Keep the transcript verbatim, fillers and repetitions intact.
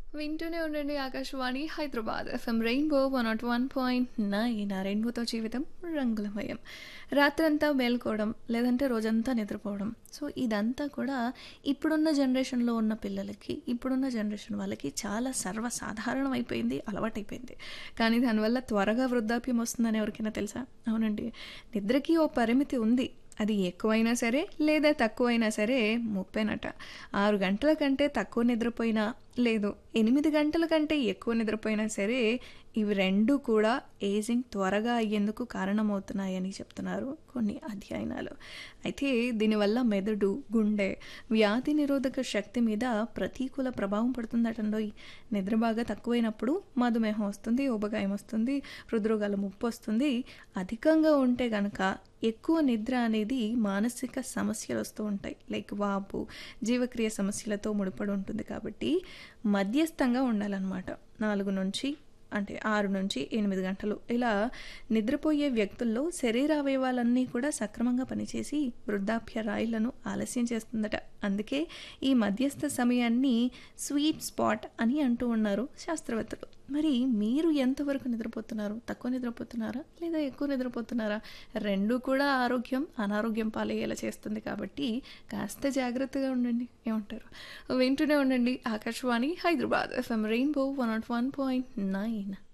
వింటూనే ఉండండి Akashvani Hyderabad FM rainbow one not one point nine ఆ రెయిన్బోతో జీవితం రంగులమయం. రాత్రంతా మేల్కోవడం లేదంటే రోజంతా నిద్రపోవడం, సో ఇదంతా కూడా ఇప్పుడున్న జనరేషన్లో ఉన్న పిల్లలకి, ఇప్పుడున్న జనరేషన్ వాళ్ళకి చాలా సర్వసాధారణం అయిపోయింది, అలవాటైపోయింది. కానీ దానివల్ల త్వరగా వృద్ధాప్యం వస్తుందని ఎవరికైనా తెలుసా? అవునండి, నిద్రకి ఓ పరిమితి ఉంది. అది ఎక్కువైనా సరే లేదా తక్కువైనా సరే ముప్పేనట. ఆరు గంటల కంటే తక్కువ నిద్రపోయినా, లేదు ఎనిమిది గంటల కంటే ఎక్కువ నిద్రపోయినా సరే ఇవి రెండు కూడా ఏజింగ్ త్వరగా అయ్యేందుకు కారణమవుతున్నాయని చెప్తున్నారు కొన్ని అధ్యయనాలు. అయితే దీనివల్ల మెదడు, గుండె, వ్యాధి నిరోధక శక్తి మీద ప్రతికూల ప్రభావం పడుతుందటండోయ్. నిద్ర బాగా తక్కువైనప్పుడు మధుమేహం వస్తుంది, ఊబకాయం వస్తుంది, హృద్రోగాల ముప్పు వస్తుంది. అధికంగా ఉంటే గనక ఎక్కువ నిద్ర అనేది మానసిక సమస్యలు వస్తూ ఉంటాయి, లైక్ వాపు, జీవక్రియ సమస్యలతో ముడిపడి ఉంటుంది. కాబట్టి మధ్యస్థంగా ఉండాలన్నమాట. నాలుగు నుంచి అంటే ఆరు నుంచి ఎనిమిది గంటలు ఇలా నిద్రపోయే వ్యక్తుల్లో శరీర అవయవాలన్నీ కూడా సక్రమంగా పనిచేసి వృద్ధాప్య రాయిలను ఆలస్యం చేస్తుందట. అందుకే ఈ మధ్యస్థ సమయాన్ని స్వీట్ స్పాట్ అని అంటూ ఉన్నారు శాస్త్రవేత్తలు. మరి మీరు ఎంతవరకు నిద్రపోతున్నారు? తక్కువ నిద్రపోతున్నారా లేదా ఎక్కువ నిద్రపోతున్నారా? రెండు కూడా ఆరోగ్యం అనారోగ్యం పాలయ్యేలా చేస్తుంది. కాబట్టి కాస్త జాగ్రత్తగా ఉండండి. ఏమంటారు? వింటూనే ఉండండి Akashvani Hyderabad FM rainbow one not one point nine.